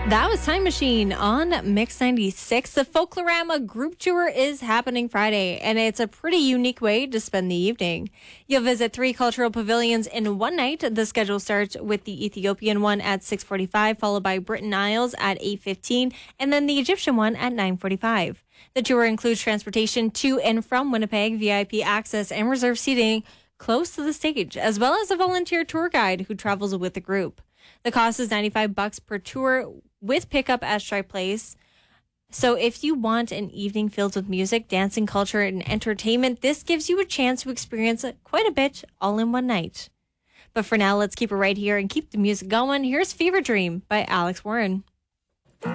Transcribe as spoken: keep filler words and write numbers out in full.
That was Time Machine on Mix ninety-six. The Folklorama group tour is happening Friday, and it's a pretty unique way to spend the evening. You'll visit three cultural pavilions in one night. The schedule starts with the Ethiopian one at six forty-five, followed by Britain Isles at eight fifteen, and then the Egyptian one at nine forty-five. The tour includes transportation to and from Winnipeg, V I P access, and reserved seating close to the stage, as well as a volunteer tour guide who travels with the group. The cost is ninety-five bucks per tour with pickup at Stripe Place. So if you want an evening filled with music, dancing, culture, and entertainment, this gives you a chance to experience quite a bit all in one night. But for now, let's keep it right here and keep the music going. Here's Fever Dream by Alex Warren.